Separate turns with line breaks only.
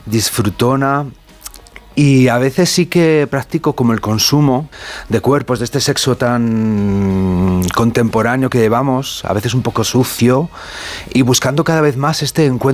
disfrutona. Y a veces sí que practico como el consumo de cuerpos de este sexo tan contemporáneo que llevamos, a veces un poco sucio, y buscando cada vez más este encuentro